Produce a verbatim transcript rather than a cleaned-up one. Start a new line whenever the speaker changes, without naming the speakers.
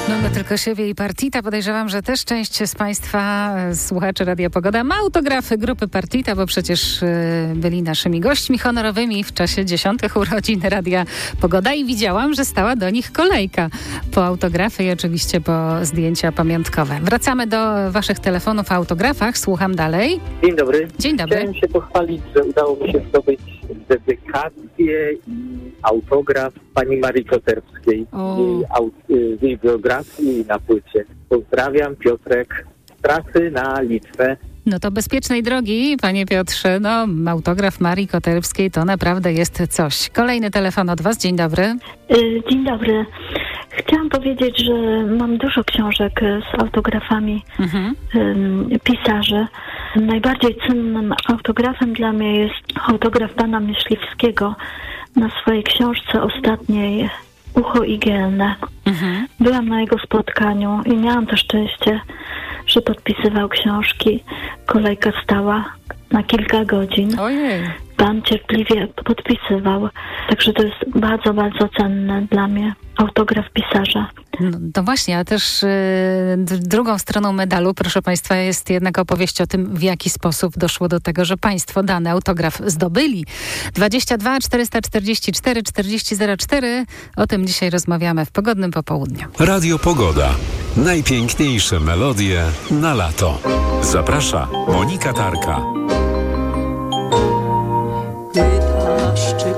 No my tylko siebie i Partita. Podejrzewam, że też część z Państwa e, słuchaczy Radia Pogoda ma autografy grupy Partita, bo przecież e, byli naszymi gośćmi honorowymi w czasie dziesiątych urodzin Radia Pogoda i widziałam, że stała do nich kolejka po autografy i oczywiście po zdjęcia pamiątkowe. Wracamy do Waszych telefonów o autografach. Słucham dalej.
Dzień dobry.
Dzień dobry.
Chciałem się pochwalić, że udało mi się zdobyć dedykację i autograf pani Marii Koterskiej
O.
z jej, aut- z jej biografii na płycie. Pozdrawiam, Piotrek z trasy na Litwę.
No to bezpiecznej drogi, panie Piotrze. No, autograf Marii Koterskiej to naprawdę jest coś. Kolejny telefon od Was. Dzień dobry.
Dzień dobry. Chciałam powiedzieć, że mam dużo książek z autografami
Mhm.
ym, pisarzy. Najbardziej cennym autografem dla mnie jest autograf pana Myśliwskiego na swojej książce ostatniej Ucho igielne.
Mhm.
Byłam na jego spotkaniu i miałam to szczęście, że podpisywał książki. Kolejka stała na kilka godzin.
Ojej.
Pan cierpliwie podpisywał. Także to jest bardzo, bardzo cenne dla mnie autograf pisarza.
No, to właśnie, a też y, d- drugą stroną medalu, proszę Państwa, jest jednak opowieść o tym, w jaki sposób doszło do tego, że Państwo dany autograf zdobyli. dwadzieścia dwa czterysta czterdzieści cztery czterdzieści zero cztery. O tym dzisiaj rozmawiamy w Pogodnym Popołudniu.
Radio Pogoda. Najpiękniejsze melodie na lato. Zaprasza Monika Tarka.
Pytasz,